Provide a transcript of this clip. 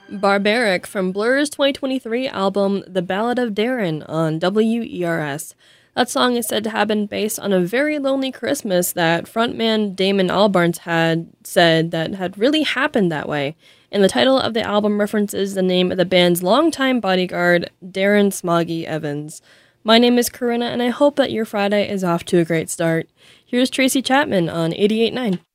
Barbaric from Blur's 2023 album The Ballad of Darren on WERS. That song is said to have been based on a very lonely Christmas that frontman Damon Albarn had said that had really happened that way. And the title of the album references the name of the band's longtime bodyguard, Darren Smoggy Evans. My name is Corinna, and I hope that your Friday is off to a great start. Here's Tracy Chapman on 88.9.